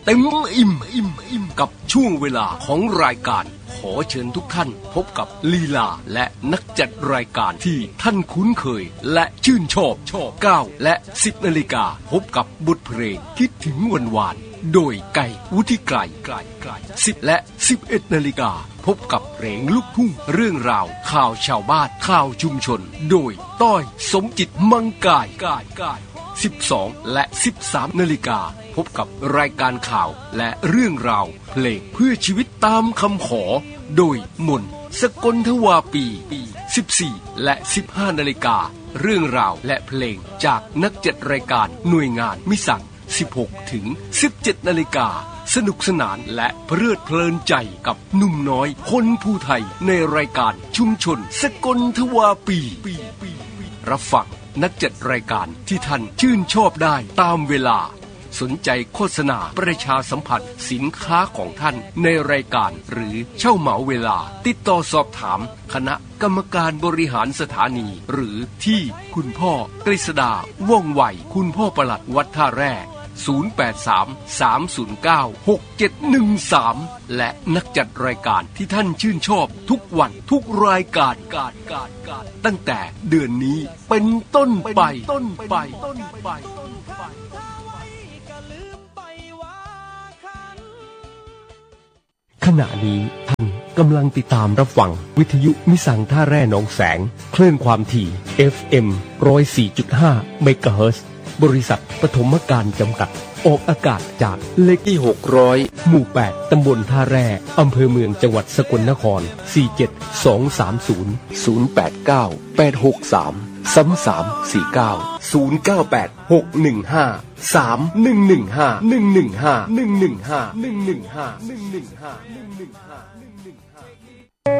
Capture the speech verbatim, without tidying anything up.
เต็มอิ่มอิ่มอิ่มกับช่วงเวลาของรายการขอเชิญทุกท่านพบกับลีลาและนักจัดรายการที่ท่านคุ้นเคยและชื่นชอบชอบเก้าและสิบนาฬิกาพบกับบทเพลงคิดถึงวันวานโดยไก่วุฒิไกรไกรไกรสิบและสิบเอ็ดนาฬิกาพบกับเพลงลูกทุ่งเรื่องราวข่าวชาวบ้านข่าวชุมชนโดยต้อยสมจิตมังกายกายกายสิบสองและสิบสามนาฬิกาพบกับรายการข่าวและเรื่องราวเพลงเพื่อชีวิตตามคำขอโดยมนสกลทวาปีสิบสี่และสิบห้านาฬิกาเรื่องราวและเพลงจากนักจัดรายการหน่วยงานมิสั่งสิบหกถึงสิบเจ็ดนาฬิกาสนุกสนานและเพลิดเพลินใจกับหนุ่มน้อยคนภูไทยในรายการชุมชนสกลทวาปีรับฟังนักจัดรายการที่ท่านชื่นชอบได้ตามเวลาสนใจโฆษณาประชาสัมพันธ์สินค้าของท่านในรายการหรือเช่าเหมาเวลาติดต่อสอบถามคณะกรรมการบริหารสถานีหรือที่คุณพ่อกฤษดาว่องไวคุณพ่อปลัดวัดท่าแร่ศูนย์ แปด สาม สาม ศูนย์ เก้า หก เจ็ด หนึ่ง สามและนักจัดรายการที่ท่านชื่นชอบทุกวันทุกรายการการการการตั้งแต่เดือนนี้เป็นต้นไปต้นไปต้นไปขณะนี้ท่านกำลังติดตามรับฟังวิทยุมิสังท่าแร่หนองแสงคลื่นความถี่ เอฟ เอ็ม หนึ่งศูนย์สี่จุดห้า เมกะเฮิรตซ์บริษัทปฐมการจำกัดออกอากาศจากเลขที่หกร้อยหมู่แปดตำบลท่าแร่อำเภอเมืองจังหวัดสกลนครสี่เจ็ดสองสามศูนย์ ศูนย์แปดเก้า แปดหกสาม สามสามสี่เก้า ศูนย์เก้าแปด หกหนึ่งห้า สามหนึ่งหนึ่งห้า หนึ่งหนึ่งห้า หนึ่งหนึ่งห้า หนึ่งหนึ่งห้า หนึ่งหนึ่งห้า หนึ่งหนึ่งห้า หนึ่งหนึ่งห้า